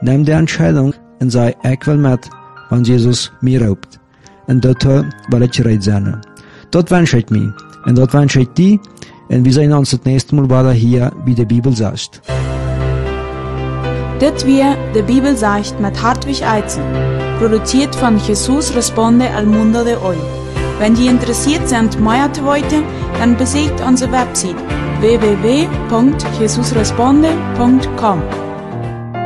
Neem de Entscheidung en zei, ik wil met, want Jesus mir roept. En dat wil ik gereed zijn. Dat wünsche ich mir. En dat wünsche ich dir. En wir sehen uns das nächste Mal wieder hier, wie die Bibel sagt. Dit weer de Bibel sagt mit Hartwig Eizen, produziert von Jesus Responde al Mundo de Hoy. Wenn die interessiert sind, mehr zu wollen, dann besucht unsere Website www.jesusresponde.com.